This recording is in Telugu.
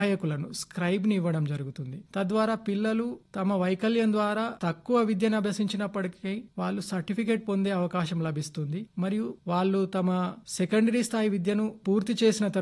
సహాయకులను స్క్రైబ్ని ఇవ్వడం జరుగుతుంది. తద్వారా పిల్లలు తమ వైకల్యం ద్వారా తక్కువ విద్యను అభ్యసించినప్పటికీ వాళ్ళు సర్టిఫికేట్ పొందే అవకాశం లభిస్తుంది. మరియు వాళ్ళు తమ సెకండరీ స్థాయి విద్యను పూర్తి చేసిన